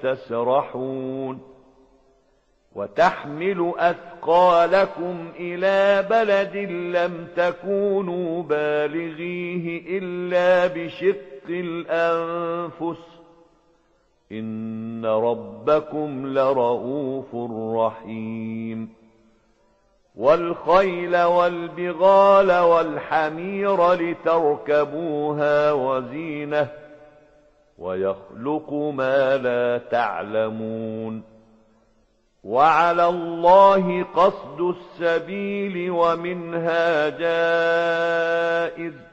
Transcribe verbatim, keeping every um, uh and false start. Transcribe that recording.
تسرحون وتحمل أثقالكم إلى بلد لم تكونوا بالغيه إلا بشق الأنفس إن ربكم لرؤوف رحيم والخيل والبغال والحمير لتركبوها وزينة ويخلق ما لا تعلمون وعلى الله قصد السبيل ومنها جائز